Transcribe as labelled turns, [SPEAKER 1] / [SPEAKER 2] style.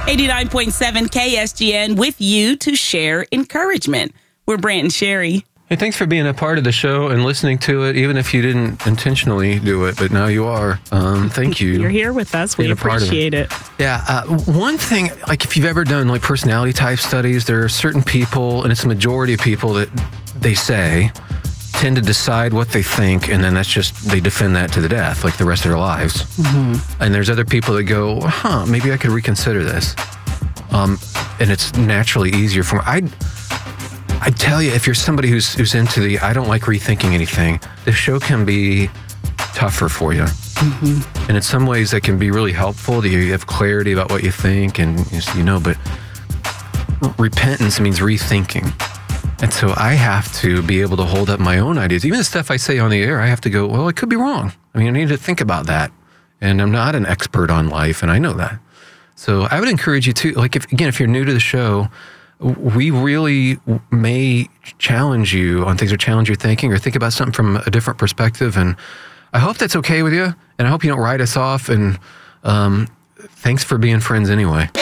[SPEAKER 1] 89.7 KSGN with you to share encouragement. We're Brant and Sherry.
[SPEAKER 2] Hey, thanks for being a part of the show and listening to it, even if you didn't intentionally do it, but now you are. Thank you.
[SPEAKER 1] You're here with us. We appreciate it.
[SPEAKER 2] Yeah. One thing, like if you've ever done like personality type studies, there are certain people, and it's a majority of people that they say tend to decide what they think, and then that's just, they defend that to the death, like the rest of their lives. Mm-hmm. And there's other people that go, maybe I could reconsider this. And it's naturally easier for me. I tell you, if you're somebody who's into the, I don't like rethinking anything, this show can be tougher for you. Mm-hmm. And in some ways that can be really helpful that you have clarity about what you think and but repentance means rethinking. And so I have to be able to hold up my own ideas. Even the stuff I say on the air, I have to go, well, I could be wrong. I mean, I need to think about that. And I'm not an expert on life, and I know that. So I would encourage you to, like, if you're new to the show, we really may challenge you on things or challenge your thinking or think about something from a different perspective. And I hope that's okay with you. And I hope you don't write us off. And thanks for being friends anyway.